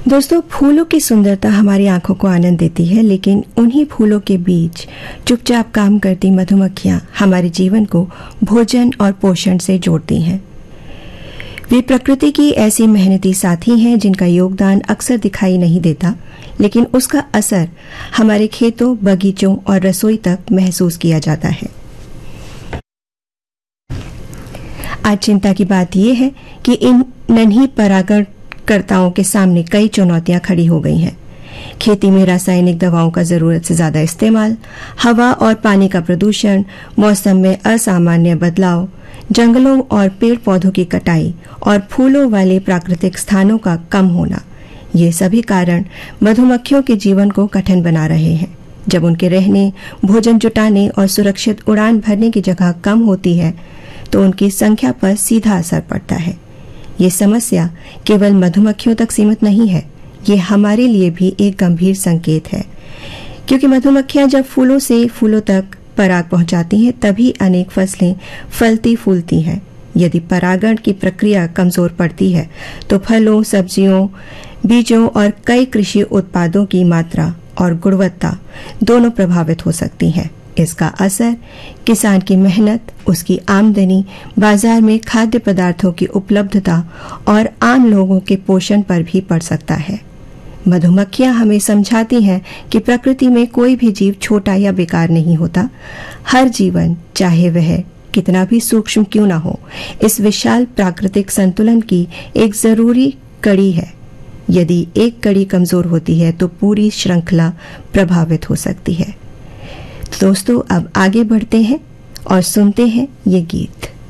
दोस्तों, फूलों की सुंदरता हमारी आंखों को आनंद देती है, लेकिन उन्हीं फूलों के बीच चुपचाप काम करती मधुमक्खियां हमारे जीवन को भोजन और पोषण से जोड़ती हैं। वे प्रकृति की ऐसी मेहनती साथी हैं जिनका योगदान अक्सर दिखाई नहीं देता, लेकिन उसका असर हमारे खेतों, बगीचों और रसोई तक महसूस किया जाता है। आज चिंता की बात यह है कि इन नन्ही परागणकर्ताओं के सामने कई चुनौतियां खड़ी हो गई हैं। खेती में रासायनिक दवाओं का जरूरत से ज्यादा इस्तेमाल, हवा और पानी का प्रदूषण, मौसम में असामान्य बदलाव, जंगलों और पेड़ पौधों की कटाई और फूलों वाले प्राकृतिक स्थानों का कम होना, ये सभी कारण मधुमक्खियों के जीवन को कठिन बना रहे हैं। जब उनके रहने, भोजन जुटाने और सुरक्षित उड़ान भरने की जगह कम होती है तो उनकी संख्या पर सीधा असर पड़ता है। ये समस्या केवल मधुमक्खियों तक सीमित नहीं है, ये हमारे लिए भी एक गंभीर संकेत है, क्योंकि मधुमक्खियां जब फूलों से फूलों तक पराग पहुंचाती हैं तभी अनेक फसलें फलती फूलती हैं। यदि परागण की प्रक्रिया कमजोर पड़ती है तो फलों, सब्जियों, बीजों और कई कृषि उत्पादों की मात्रा और गुणवत्ता दोनों प्रभावित हो सकती हैं। इसका असर किसान की मेहनत, उसकी आमदनी, बाजार में खाद्य पदार्थों की उपलब्धता और आम लोगों के पोषण पर भी पड़ सकता है। मधुमक्खियां हमें समझाती हैं कि प्रकृति में कोई भी जीव छोटा या बेकार नहीं होता। हर जीवन, चाहे वह कितना भी सूक्ष्म क्यों न हो, इस विशाल प्राकृतिक संतुलन की एक जरूरी कड़ी है। यदि एक कड़ी कमजोर होती है तो पूरी श्रृंखला प्रभावित हो सकती है। दोस्तों, अब आगे बढ़ते हैं और सुनते हैं ये गीत।